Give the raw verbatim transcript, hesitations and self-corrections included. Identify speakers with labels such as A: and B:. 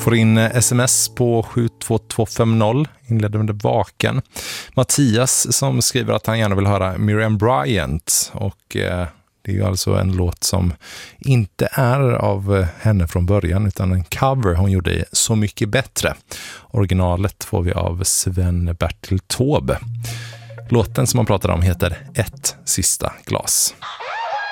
A: får in sms på sju två två fem noll, inleder med Vaken. Mattias som skriver att han gärna vill höra Miriam Bryant, och eh, det är ju alltså en låt som inte är av henne från början utan en cover hon gjorde i Så mycket bättre. Originalet får vi av Sven-Bertil Taube. Låten som man pratar om heter Ett sista glas.